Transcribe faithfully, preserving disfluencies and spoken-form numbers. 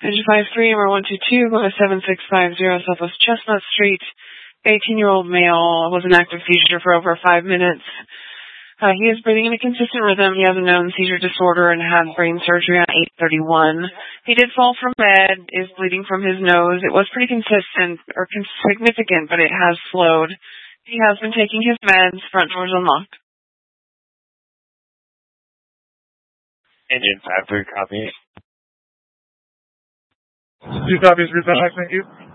Engine five three, M R one two two, go to seven six five zero Southwest Chestnut Street. eighteen-year-old male was an active seizure for over five minutes. Uh, he is breathing in a consistent rhythm. He has a known seizure disorder and had brain surgery on eight thirty-one. He did fall from bed, is bleeding from his nose. It was pretty consistent, or significant, but it has slowed. He has been taking his meds, front doors unlocked. Engine five three, copy. Two copies, result, thank you.